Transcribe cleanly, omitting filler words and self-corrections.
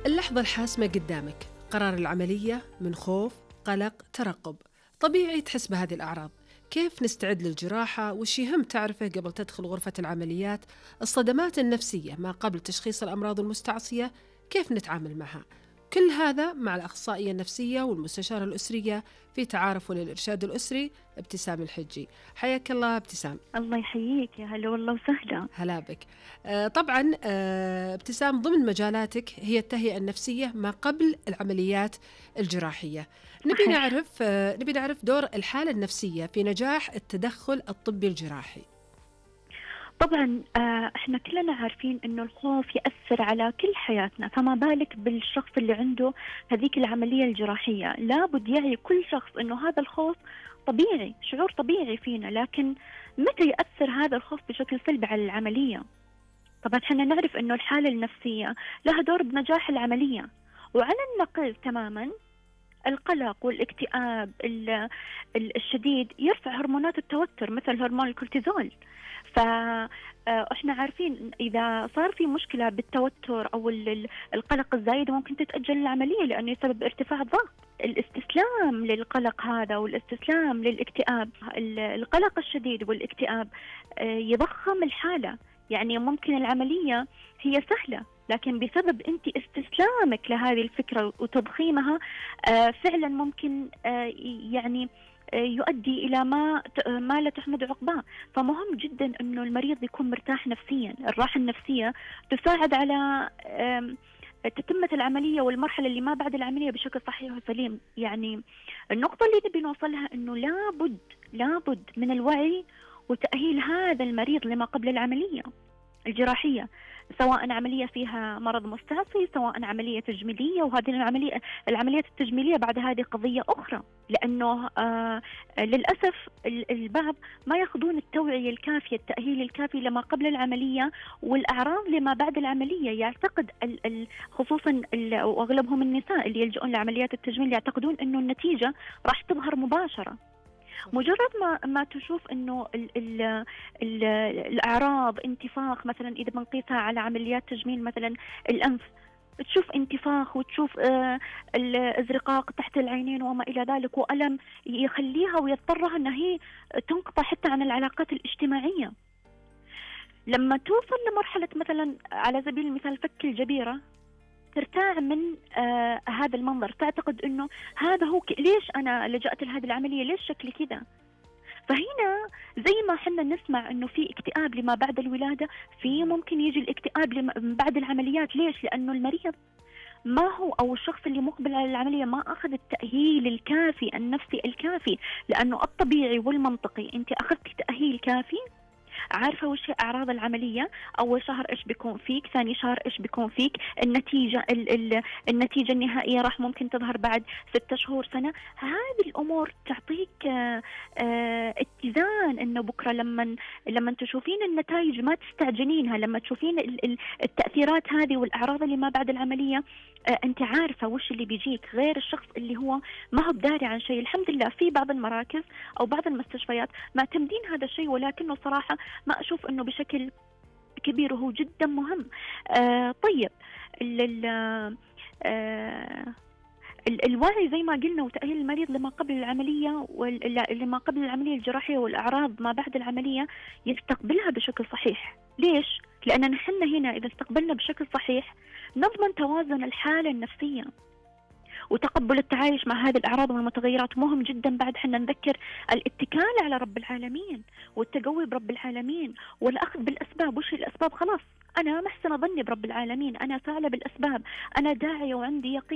اللحظة الحاسمة قدامك، قرار العملية، من خوف، قلق، ترقب. طبيعي تحس بهذه الأعراض. كيف نستعد للجراحة؟ وش يهم تعرفه قبل تدخل غرفة العمليات؟ الصدمات النفسية ما قبل تشخيص الأمراض المستعصية، كيف نتعامل معها؟ كل هذا مع الأخصائية النفسية والمستشارة الأسرية في تعارف والإرشاد الأسري ابتسام الحجي. حياك الله ابتسام. الله يحييك، يا هلا والله وسهلا. هلا بك. طبعا ابتسام، ضمن مجالاتك هي التهيئة النفسية ما قبل العمليات الجراحية. صحيح. نبي نعرف دور الحالة النفسية في نجاح التدخل الطبي الجراحي. طبعا احنا كلنا عارفين انه الخوف يأثر على كل حياتنا، فما بالك بالشخص اللي عنده هذيك العملية الجراحية. لابد يعي كل شخص انه هذا الخوف طبيعي، شعور طبيعي فينا، لكن متى يأثر هذا الخوف بشكل سلبي على العملية؟ طبعا احنا نعرف انه الحالة النفسية لها دور بنجاح العملية. وعلى النقيض تماما، القلق والاكتئاب الشديد يرفع هرمونات التوتر مثل هرمون الكورتيزول. فاحنا عارفين اذا صار في مشكله بالتوتر او القلق الزايد ممكن تتاجل العمليه لانه يسبب ارتفاع الضغط. الاستسلام للقلق هذا والاستسلام للاكتئاب، القلق الشديد والاكتئاب يضخم الحاله. يعني ممكن العمليه هي سهله، لكن بسبب انت استسلامك لهذه الفكره وتضخيمها فعلا ممكن يعني يؤدي إلى ما لا تحمد عقباه. فمهم جدا أنه المريض يكون مرتاح نفسيا. الراحة النفسية تساعد على تتمة العملية والمرحلة اللي ما بعد العملية بشكل صحيح وسليم. يعني النقطة اللي نبي نوصلها أنه لابد من الوعي وتأهيل هذا المريض لما قبل العملية الجراحية، سواء عملية فيها مرض مستعصي، سواء عملية تجميلية. وهذه العمليات التجميلية بعد هذه قضية أخرى، لأنه للأسف البعض ما يأخذون التوعية الكافية، التأهيل الكافي لما قبل العملية والأعراض لما بعد العملية. يعتقد خصوصا وأغلبهم النساء اللي يلجؤون لعمليات التجميل يعتقدون أنه النتيجة راح تظهر مباشرة. مجرد ما تشوف انه الاعراض انتفاخ مثلا، اذا بنقيسها على عمليات تجميل مثلا الانف، تشوف انتفاخ وتشوف الازرقاق تحت العينين وما الى ذلك، والم يخليها ويضطرها انها هي تنقطع حتى عن العلاقات الاجتماعيه. لما توصل لمرحله مثلا على سبيل المثال فك الجبيره، ترتاع من هذا المنظر، تعتقد انه هذا هو ليش انا لجأت لهذه العمليه، ليش شكلي كذا. فهنا زي ما حنا نسمع انه في اكتئاب لما بعد الولاده، في ممكن يجي الاكتئاب بعد العمليات. ليش؟ لانه المريض ما هو او الشخص اللي مقبل على العمليه ما اخذ التاهيل الكافي النفسي الكافي. لانه الطبيعي والمنطقي انت اخذت تاهيل كافي، عارفة وش هي أعراض العملية، أول شهر إيش بيكون فيك، ثاني شهر إيش بيكون فيك، النتيجة النهائية راح ممكن تظهر بعد 6 شهور سنة. هذه الأمور تعطيك اتزان، إنه بكرة لما تشوفين النتائج ما تستعجلينها، لما تشوفين التأثيرات هذه والأعراض اللي ما بعد العملية أنت عارفة وش اللي بيجيك، غير الشخص اللي هو ما هو بداري عن شيء. الحمد لله في بعض المراكز أو بعض المستشفيات معتمدين هذا الشيء، ولكنه صراحة ما أشوف أنه بشكل كبير، وهو جدا مهم. طيب الوعي زي ما قلنا وتأهيل المريض لما قبل العملية ولما قبل العملية الجراحية والأعراض ما بعد العملية يستقبلها بشكل صحيح. ليش؟ لأننا نحن هنا إذا استقبلنا بشكل صحيح نضمن توازن الحالة النفسية وتقبل التعايش مع هذه الأعراض والمتغيرات. مهم جدا بعد حنا نذكر الاتكال على رب العالمين والتقوي برب العالمين والأخذ بالأسباب. وش الأسباب؟ خلاص أنا محسن ظني برب العالمين، أنا فاعلة بالأسباب، أنا داعية وعندي يقين